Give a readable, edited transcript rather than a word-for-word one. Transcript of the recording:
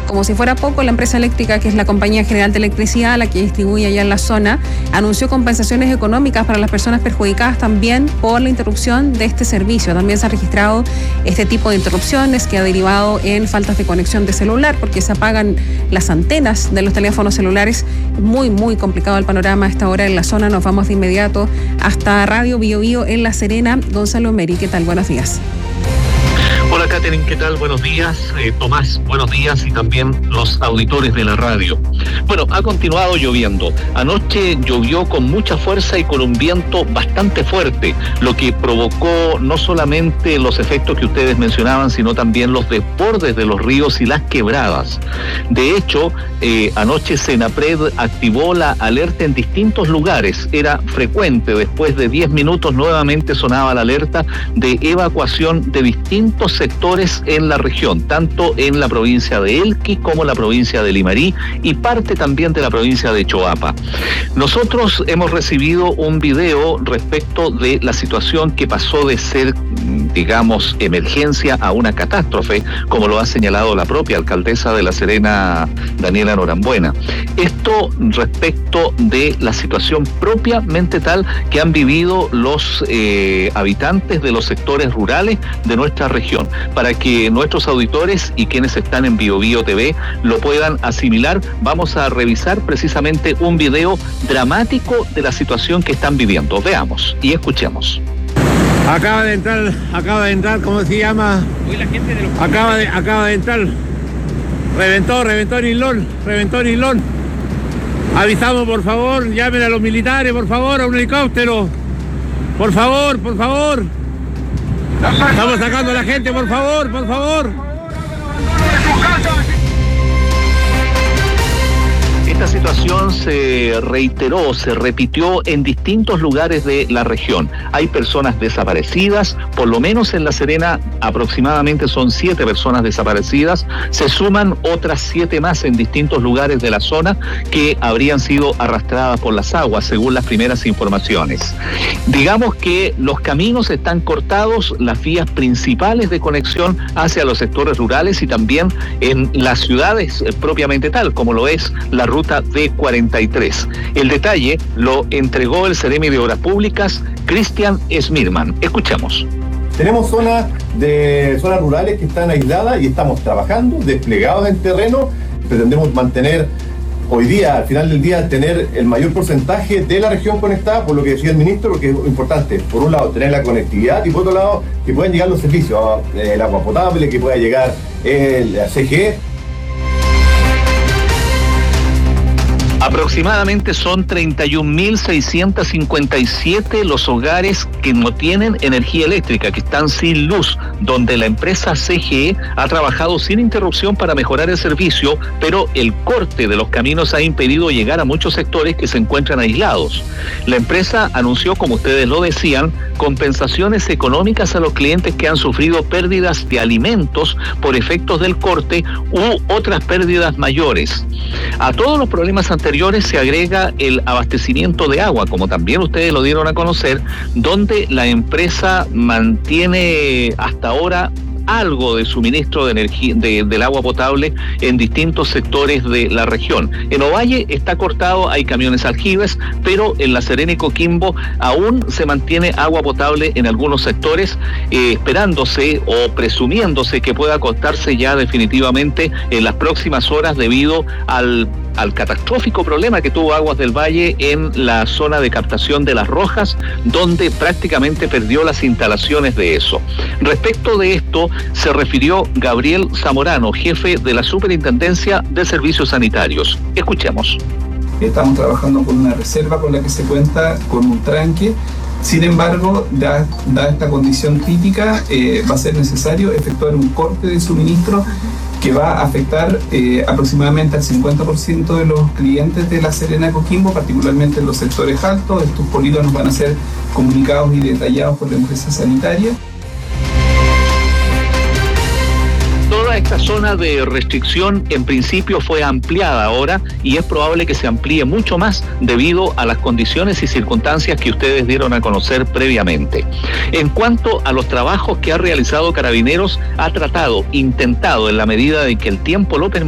Como si fuera poco, la empresa eléctrica, que es la Compañía General de Electricidad, la que distribuye allá en la zona, anunció compensaciones económicas para las personas perjudicadas también por la interrupción de este servicio. También se ha registrado este tipo de interrupciones que ha derivado en faltas de conexión de celular, porque se apagan las antenas de los teléfonos celulares. Muy, muy complicado el panorama a esta hora en la zona. Nos vamos de inmediato hasta Radio Bio Bio en La Serena. Gonzalo Meri, ¿qué tal? Buenos días. Hola, Catherine, ¿qué tal? Buenos días. Tomás, buenos días, y también los auditores de la radio. Bueno, ha continuado lloviendo. Anoche llovió con mucha fuerza y con un viento bastante fuerte, lo que provocó no solamente los efectos que ustedes mencionaban, sino también los desbordes de los ríos y las quebradas. De hecho, anoche Senapred activó la alerta en distintos lugares. Era frecuente, después de 10 minutos nuevamente sonaba la alerta de evacuación de distintos sectores en la región, tanto en la provincia de Elqui como la provincia de Limarí y parte también de la provincia de Choapa. Nosotros hemos recibido un video respecto de la situación que pasó de ser, digamos, emergencia a una catástrofe, como lo ha señalado la propia alcaldesa de La Serena, Daniela Norambuena. Esto respecto de la situación propiamente tal que han vivido los habitantes de los sectores rurales de nuestra región, para que nuestros auditores y quienes están en Bio Bio TV lo puedan asimilar. Vamos a revisar precisamente un video dramático de la situación que están viviendo. Veamos y escuchemos. Acaba de entrar, ¿cómo se llama? Acaba de entrar. Reventó Nilón. Avisamos, por favor, llamen a los militares, por favor, a un helicóptero. Por favor. Estamos sacando a la gente, por favor. Esta situación se repitió en distintos lugares de la región. Hay personas desaparecidas, por lo menos en La Serena aproximadamente son 7 personas desaparecidas. Se suman otras 7 más en distintos lugares de la zona que habrían sido arrastradas por las aguas, según las primeras informaciones. Digamos que los caminos están cortados, las vías principales de conexión hacia los sectores rurales y también en las ciudades propiamente tal, como lo es la ruta D43. El detalle lo entregó el Seremi de Obras Públicas, Cristian Smirman. Escuchamos. Tenemos zonas rurales que están aisladas y estamos trabajando, desplegados en terreno. Pretendemos mantener hoy día, al final del día, tener el mayor porcentaje de la región conectada, por lo que decía el ministro, porque es importante, por un lado, tener la conectividad y por otro lado, que puedan llegar los servicios, el agua potable, que pueda llegar la CGE. Aproximadamente son 31.657 los hogares que no tienen energía eléctrica, que están sin luz, donde la empresa CGE ha trabajado sin interrupción para mejorar el servicio, pero el corte de los caminos ha impedido llegar a muchos sectores que se encuentran aislados. La empresa anunció, como ustedes lo decían, compensaciones económicas a los clientes que han sufrido pérdidas de alimentos por efectos del corte u otras pérdidas mayores. A todos los problemas anteriores se agrega el abastecimiento de agua, como también ustedes lo dieron a conocer, donde la empresa mantiene hasta ahora algo de suministro de energía del agua potable en distintos sectores de la región. En Ovalle está cortado, hay camiones aljibes, pero en La Serena y Coquimbo aún se mantiene agua potable en algunos sectores, esperándose o presumiéndose que pueda cortarse ya definitivamente en las próximas horas debido al catastrófico problema que tuvo Aguas del Valle en la zona de captación de Las Rojas, donde prácticamente perdió las instalaciones de eso. Respecto de esto, se refirió Gabriel Zamorano, jefe de la Superintendencia de Servicios Sanitarios. Escuchemos. Estamos trabajando con una reserva con la que se cuenta con un tranque. Sin embargo, dada esta condición crítica, va a ser necesario efectuar un corte de suministro que va a afectar aproximadamente al 50% de los clientes de La Serena Coquimbo, particularmente en los sectores altos. Estos polígonos van a ser comunicados y detallados por la empresa sanitaria. Toda esta zona de restricción en principio fue ampliada ahora y es probable que se amplíe mucho más debido a las condiciones y circunstancias que ustedes dieron a conocer previamente. En cuanto a los trabajos que ha realizado Carabineros, ha intentado en la medida de que el tiempo lo permite,